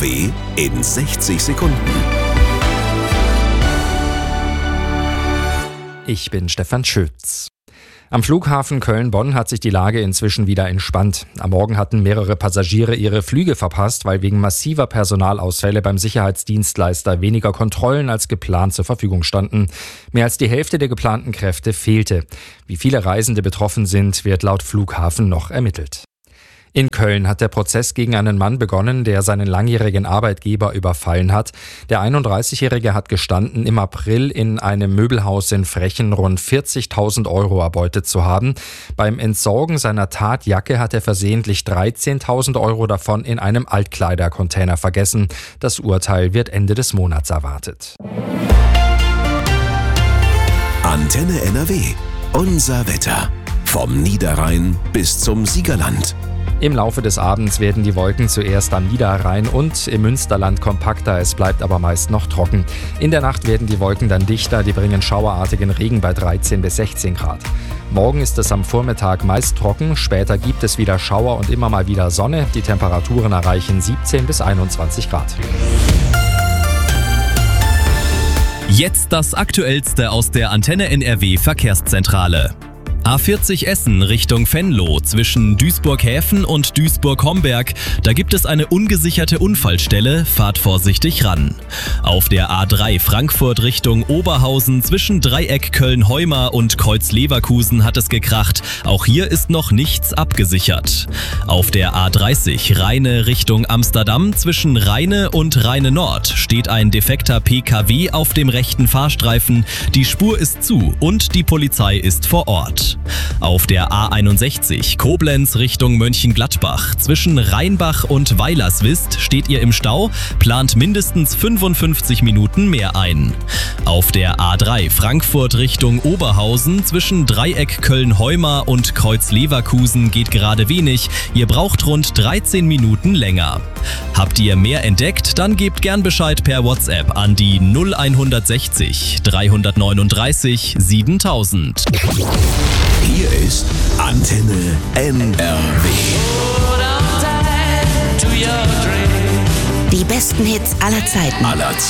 NRW in 60 Sekunden. Ich bin Stefan Schütz. Am Flughafen Köln-Bonn hat sich die Lage inzwischen wieder entspannt. Am Morgen hatten mehrere Passagiere ihre Flüge verpasst, weil wegen massiver Personalausfälle beim Sicherheitsdienstleister weniger Kontrollen als geplant zur Verfügung standen. Mehr als die Hälfte der geplanten Kräfte fehlte. Wie viele Reisende betroffen sind, wird laut Flughafen noch ermittelt. In Köln hat der Prozess gegen einen Mann begonnen, der seinen langjährigen Arbeitgeber überfallen hat. Der 31-Jährige hat gestanden, im April in einem Möbelhaus in Frechen rund 40.000 Euro erbeutet zu haben. Beim Entsorgen seiner Tatjacke hat er versehentlich 13.000 Euro davon in einem Altkleidercontainer vergessen. Das Urteil wird Ende des Monats erwartet. Antenne NRW. Unser Wetter. Vom Niederrhein bis zum Siegerland. Im Laufe des Abends werden die Wolken zuerst am Niederrhein und im Münsterland kompakter, es bleibt aber meist noch trocken. In der Nacht werden die Wolken dann dichter, die bringen schauerartigen Regen bei 13 bis 16 Grad. Morgen ist es am Vormittag meist trocken, später gibt es wieder Schauer und immer mal wieder Sonne. Die Temperaturen erreichen 17 bis 21 Grad. Jetzt das Aktuellste aus der Antenne NRW Verkehrszentrale. A40 Essen Richtung Venlo zwischen Duisburg-Häfen und Duisburg-Homberg. Da gibt es eine ungesicherte Unfallstelle, fahrt vorsichtig ran. Auf der A3 Frankfurt Richtung Oberhausen zwischen Dreieck Köln-Heumar und Kreuz-Leverkusen hat es gekracht. Auch hier ist noch nichts abgesichert. Auf der A30 Rheine Richtung Amsterdam zwischen Rheine und Rheine Nord steht ein defekter PKW auf dem rechten Fahrstreifen. Die Spur ist zu und die Polizei ist vor Ort. Auf der A61 Koblenz Richtung Mönchengladbach zwischen Rheinbach und Weilerswist steht ihr im Stau, plant mindestens 55 Minuten mehr ein. Auf der A3 Frankfurt Richtung Oberhausen zwischen Dreieck Köln-Heumar und Kreuz-Leverkusen geht gerade wenig, ihr braucht rund 13 Minuten länger. Habt ihr mehr entdeckt, dann gebt gern Bescheid per WhatsApp an die 0160 339 7000. Hier ist Antenne NRW. Die besten Hits aller Zeiten.